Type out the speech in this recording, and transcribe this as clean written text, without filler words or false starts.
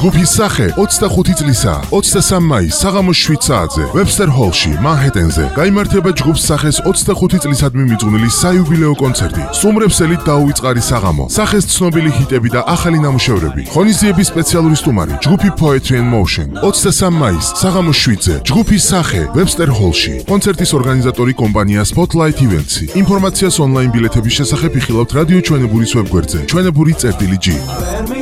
ჯგუფის სახე 25 წლისა 23 მაისს საღამოს 7 საათზე Webster Hall-ში, მანჰეტენზე გაიმართება ჯგუფს სახეს 25 წლისადმი მიძღვნილი საიუბილეო კონცერტი. სტუმრებს ელით დაუვიწყარი საღამო, სახეს ცნობილი ჰიტები და ახალი ნამუშევრები. ღონისძიების სპეციალური სტუმარი ჯგუფი Poetry in Motion. 23 მაისს საღამოს 7-ზე ჯგუფის სახე Webster Hall-ში. კონცერტის ორგანიზატორი კომპანია Spotlight Events. ინფორმაციას ონლაინ ბილეთების შესახებ იხილავთ რადიო ჩვენებურის ვებგვერდზე. ჩვენებური.gi